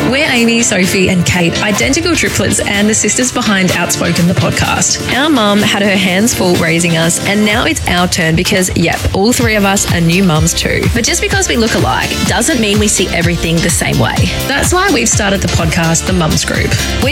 We're Amy, Sophie and Kate, identical triplets and the sisters behind Outspoken, the podcast. Our mum had her hands full raising us, and now it's our turn because, yep, all three of us are new mums too. But just because we look alike doesn't mean we see everything the same way. That's why we've started the podcast, The Mums Group.